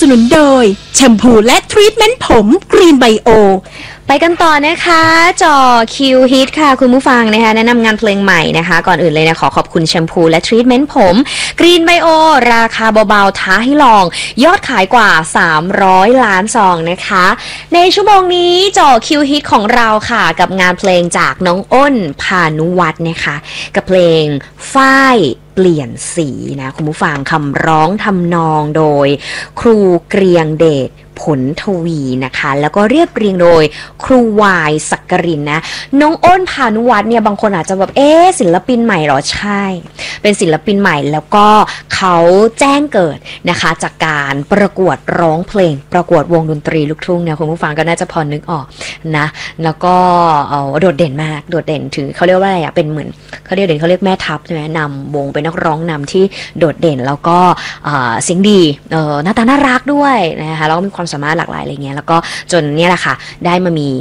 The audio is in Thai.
สนุนโดยแชมพูและทรีทเมนต์ผมกรีนไบโอไปกันต่อนะคะจอคิวฮิตค่ะคุณผู้ฟังนะคะแนะนำงานเพลงใหม่นะคะก่อนอื่นเลยนะขอบคุณแชมพูและทรีทเมนต์ผมกรีนไบโอราคาเบาๆท้าให้ลองยอดขายกว่า300ล้านซองนะคะในชั่วโมงนี้จอคิวฮิตของเราค่ะกับงานเพลงจากน้องอ้นพานุวัฒน์นะคะกับเพลงฝ้ายเปลี่ยนสีนะคุณผู้ฟังคำร้องทำนองโดยครูเกรียงเดชผลทวีนะคะแล้วก็เรียบเรียงโดยครูวายสักกรินนะน้องอ้นพานุวัฒน์เนี่ยบางคนอาจจะแบบศิลปินใหม่หรอใช่เป็นศิลปินใหม่แล้วก็เขาแจ้งเกิดนะคะจากการประกวดร้องเพลงประกวดวงดนตรีลูกทุ่งเนี่ยคุณผู้ฟังก็น่าจะพอนึกออกนะแล้วก็โดดเด่นมากโดดเด่นถือเขาเรียกว่าอะไรเป็นเหมือนเขาเรียกแม่ทัพใช่ไหมนำวงเป็นนักร้องนำที่โดดเด่นแล้วก็เสียงดีหน้าตาน่ารักด้วยนะคะแล้วก็มีความสามารถหลากหลายอะไรเงี้ยแล้วก็จนเนี่ยแหละค่ะได้มามี